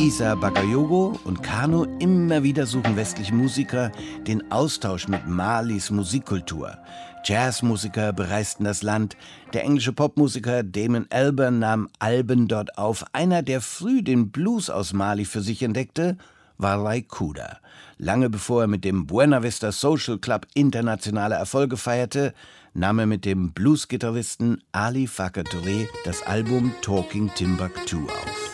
Issa Bakayoko und Kano immer wieder suchen westliche Musiker den Austausch mit Malis Musikkultur. Jazzmusiker bereisten das Land. Der englische Popmusiker Damon Albarn nahm Alben dort auf. Einer, der früh den Blues aus Mali für sich entdeckte, war Ry Cooder. Lange bevor er mit dem Buena Vista Social Club internationale Erfolge feierte, nahm er mit dem Blues-Gitarristen Ali Farka Touré das Album Talking Timbuktu auf.